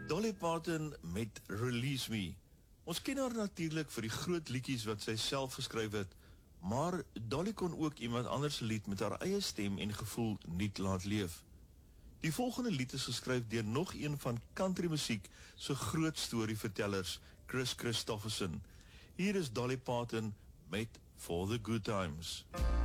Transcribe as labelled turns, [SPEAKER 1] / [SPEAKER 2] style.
[SPEAKER 1] Dolly Parton met Release Me. Ons ken haar natuurlijk vir die groot liedjies wat sy self geskryf het, maar Dolly kon ook iemand anders lied met haar eie stem en gevoel niet laat leef. Die volgende lied is geskryf deur nog een van country musiek so groot storievertellers, Chris Christofferson. Hier is Dolly Parton met For the Good Times.